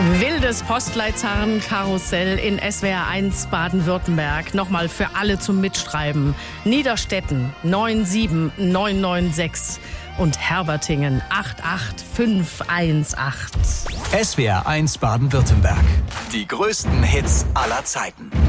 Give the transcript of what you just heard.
Wildes Postleitzahlenkarussell in SWR 1 Baden-Württemberg. Nochmal für alle zum Mitschreiben. Niederstetten 97996 und Herbertingen 88518. SWR 1 Baden-Württemberg. Die größten Hits aller Zeiten.